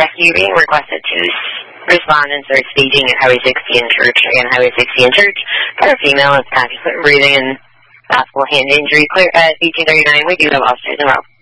rescue being requested to respondents are speeding at Highway 60 in Church. Again, Highway 60 in Church. For a female with constant breathing and possible hand injury. Clear at 1839. We do have officers en route.